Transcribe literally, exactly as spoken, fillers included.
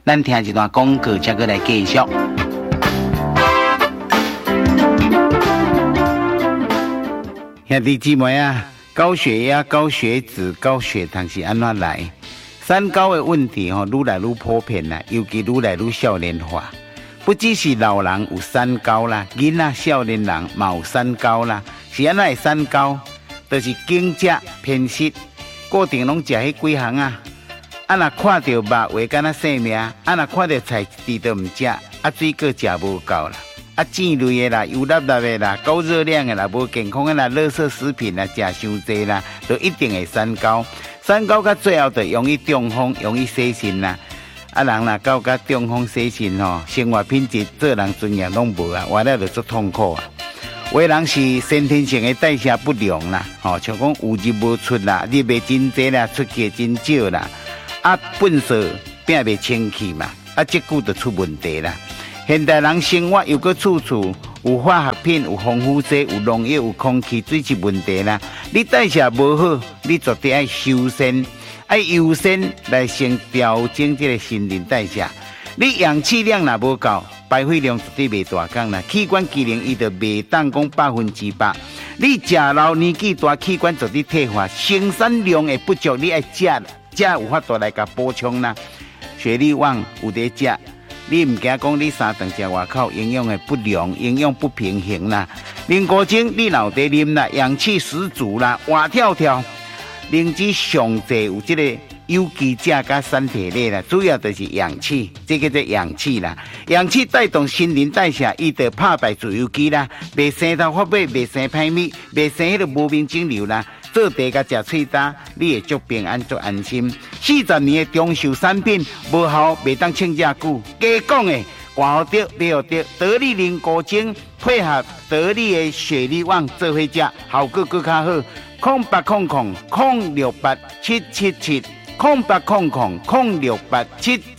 咱听一段广告，才过来继续。兄弟姊妹啊，高血压、高血脂、高血糖是安怎来？三高的问题吼，愈来愈普遍啦，尤其愈来愈少年化。不只是老人有三高啦，囡仔、少年人嘛有三高啦。是安怎会三高？就是经食偏食，固定拢食迄几项啊。啊，若看到肉话敢若性命，啊，若看到菜滴都唔食，啊，水果食无够啦。啊，煎类的啦、油辣辣的啦、高热量的啦、无健康的啦、垃圾食品啦、食伤济啦，都一定会三高。三高到最后就容易中风、容易死肾啦。啊，人若到甲中风死肾吼，生活品质、做人尊严拢无啊，活了就足痛苦啊。有的人是先天性的代谢不良啦，吼、哦，像讲有入无出啦，入的真济啦，出去真少啦。啊，粪扫变袂清气嘛，啊，结果就出问题啦。现代人生活又搁处处有化学品、有防腐剂、有农药、有空气水质问题啦。你代谢无好，你绝对爱修身，爱优先来先调整这个新陈代谢。你氧气量若无够，排废量绝对袂大降啦。器官机能伊就袂当讲百分之百。你食老年纪大，器官绝对退化，生产量会不足，你爱食，食有法度来甲补充啦。血力旺有得食。你唔惊讲你三顿食外口营养的不良、营养不平衡啦。零古精你脑袋啉啦，氧气十足啦，活跳跳。灵芝上济有这个有机钾加三铁类啦，主要就是氧气，这个叫氧气啦。氧气带动新陈代谢，伊就拍败自由基啦，袂生头发尾，袂生歹物，袂生迄个无名肿瘤啦。做茶甲食脆渣，你会足平安足安心。四十年的长寿产品，无效袂当称遮久。加讲的，换得了得得力灵果精，配合得力的雪力旺做伙食，效果更较好。空八空空空六八七七七，空八空空空六八七七。